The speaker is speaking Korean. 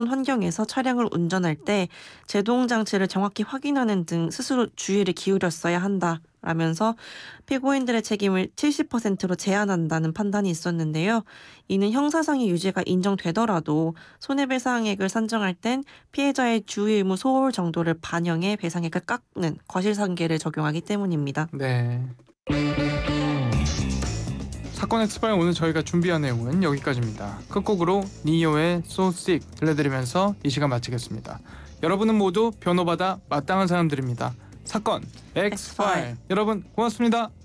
환경에서 차량을 운전할 때 제동 장치를 정확히 확인하는 등 스스로 주의를 기울였어야 한다라면서 피고인들의 책임을 70%로 제한한다는 판단이 있었는데요. 이는 형사상의 유죄가 인정되더라도 손해배상액을 산정할 땐 피해자의 주의 의무 소홀 정도를 반영해 배상액을 깎는 과실상계를 적용하기 때문입니다. 네. 사건 엑스파일 오늘 저희가 준비한 내용은 여기까지입니다. 끝곡으로 니오의 So Sick 들려드리면서 이 시간 마치겠습니다. 여러분은 모두 변호받아 마땅한 사람들입니다. 사건 엑스파일. 엑스파일 여러분 고맙습니다.